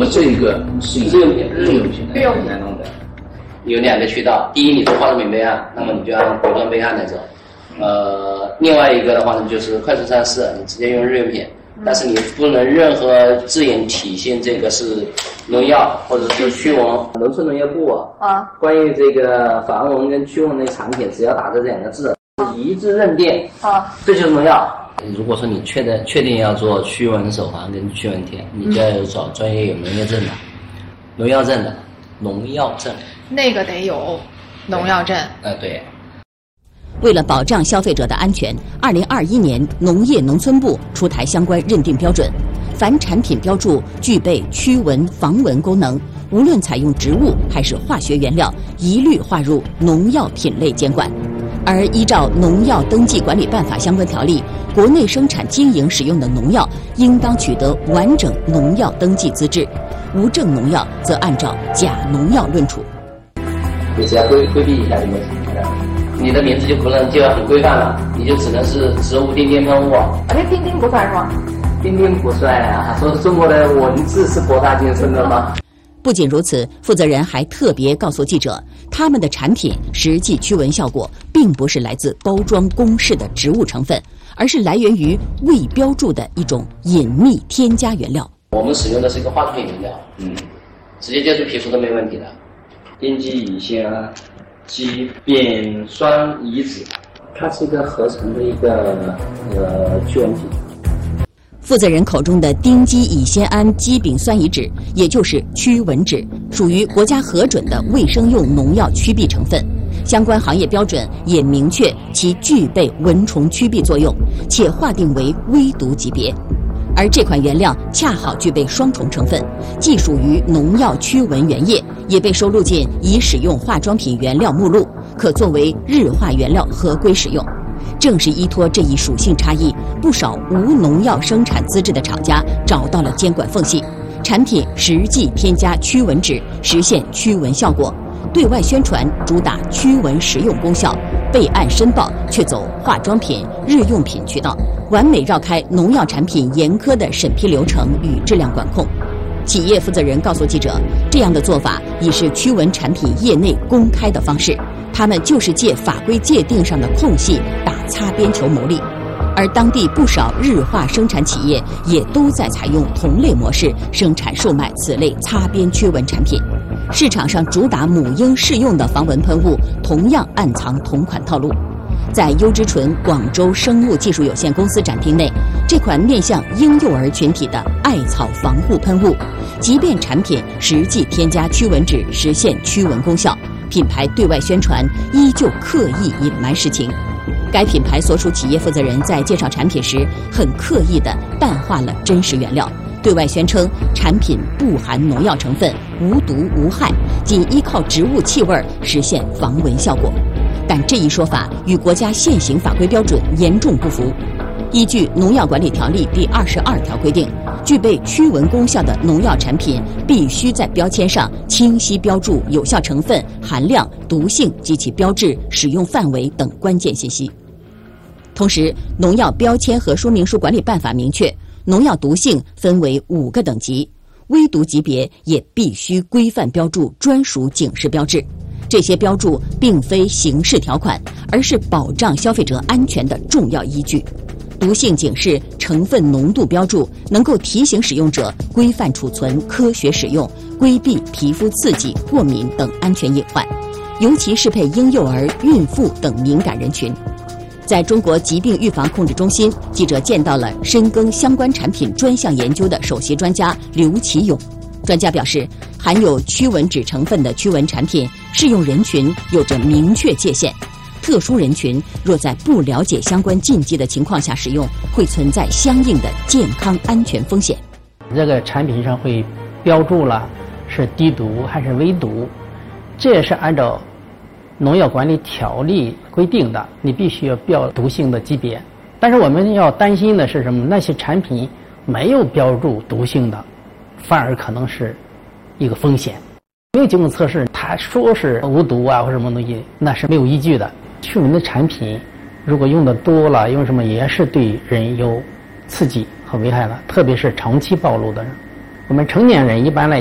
这一个是日用品来弄的。 有2个渠道，第一，你做化妆品备案，那么你就按国专备案来走。另外一个的话呢，就是快速上市，你直接用日用品，但是你不能任何字眼体现这个是农药或者是驱蚊。农村农业部关于这个防蚊跟驱蚊类产品，只要打这2个字，一致认定这就是农药。如果说你确定要做驱蚊手环跟驱蚊贴，你就要找专业有农业证的、农药证的、农药证。 那个得有农药证。 对。 为了保障消费者的安全，2021年农业农村部出台相关认定标准，凡产品标注具备驱蚊防蚊功能，无论采用植物还是化学原料，一律划入农药品类监管。而依照《农药登记管理办法》相关条例，国内生产经营使用的农药应当取得完整农药登记资质，无证农药则按照假农药论处。 你只要规避一下就没什么的，你的名字就要很规范了，你就只能是植物丁丁喷雾。 这丁丁不算是吗？ 丁丁不算呀，说中国的文字是博大精深的吗？ 不仅如此，负责人还特别告诉记者，他们的产品实际驱蚊效果并不是来自包装公示的植物成分，而是来源于未标注的一种隐秘添加原料。 我们使用的是一个化妆品原料，直接接触皮肤都没问题的。 丁基乙酰胺基丙酸乙酯，它是一个合成的一个驱蚊剂。 负责人口中的丁基乙酰胺基丙酸乙酯，也就是驱蚊酯，属于国家核准的卫生用农药驱避成分。相关行业标准也明确其具备蚊虫驱避作用，且划定为微毒级别。而这款原料恰好具备双重成分，既属于农药驱蚊原液，也被收录进已使用化妆品原料目录，可作为日化原料合规使用。正是依托这一属性差异，不少无农药生产资质的厂家找到了监管缝隙，产品实际添加驱蚊酯，实现驱蚊效果。对外宣传主打驱蚊实用功效，备案申报却走化妆品、日用品渠道，完美绕开农药产品严苛的审批流程与质量管控。企业负责人告诉记者，这样的做法已是驱蚊产品业内公开的方式，他们就是借法规界定上的空隙打擦边球牟利。而当地不少日化生产企业也都在采用同类模式生产售卖此类擦边驱蚊产品。市场上主打母婴适用的防蚊喷雾同样暗藏同款套路。在优之醇广州生物技术有限公司展厅内，这款面向婴幼儿群体的艾草防护喷雾，即便产品实际添加驱蚊酯实现驱蚊功效，品牌对外宣传依旧刻意隐瞒实情。该品牌所属企业负责人在介绍产品时，很刻意地淡化了真实原料，对外宣称产品不含农药成分，无毒无害，仅依靠植物气味实现防蚊效果。但这一说法与国家现行法规标准严重不符。依据《农药管理条例》第22条规定，具备驱蚊功效的农药产品必须在标签上清晰标注有效成分、含量、毒性及其标志、使用范围等关键信息。同时，《农药标签和说明书管理办法》明确，农药毒性分为5个等级，微毒级别也必须规范标注专属警示标志。这些标注并非形式条款，而是保障消费者安全的重要依据。毒性警示、成分浓度标注能够提醒使用者规范储存、科学使用，规避皮肤刺激、过敏等安全隐患，尤其适配婴幼儿、孕妇等敏感人群。在中国疾病预防控制中心，记者见到了深耕相关产品专项研究的首席专家刘其勇。专家表示，含有驱蚊酯成分的驱蚊产品适用人群有着明确界限，特殊人群若在不了解相关禁忌的情况下使用，会存在相应的健康安全风险。 这个产品上会标注了是低毒还是微毒，这也是按照农药管理条例规定的，你必须要标毒性的级别。但是我们要担心的是什么？那些产品没有标注毒性的，反而可能是一个风险。没有经过测试，他说是无毒啊或什么东西，那是没有依据的。驱蚊的产品如果用的多了，用什么也是对人有刺激和危害了，特别是长期暴露的人。我们成年人一般来